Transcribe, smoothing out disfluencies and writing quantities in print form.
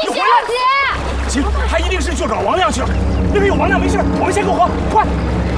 你回来！姐，行，他一定是去找王亮去了。那边有王亮，没事，我们先过河，快！